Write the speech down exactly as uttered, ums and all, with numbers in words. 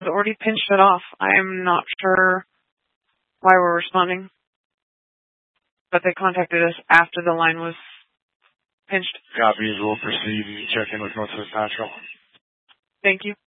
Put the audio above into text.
has already pinched it off. I am not sure why we're responding, but they contacted us after the line was pinched. Copies will proceed and check in with Northwest Patrol. Thank you.